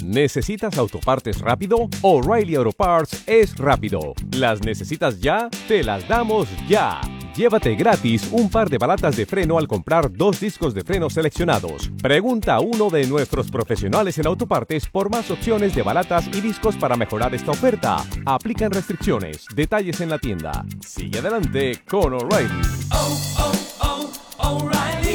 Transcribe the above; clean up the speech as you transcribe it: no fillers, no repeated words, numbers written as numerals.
¿Necesitas autopartes rápido? O'Reilly Auto Parts es rápido. ¿Las necesitas ya? Te las damos ya. Llévate gratis un par de balatas de freno al comprar 2 discos de freno seleccionados. Pregunta a uno de nuestros profesionales en autopartes por más opciones de balatas y discos para mejorar esta oferta. Aplican restricciones. Detalles en la tienda. Sigue adelante con O'Reilly. O'Reilly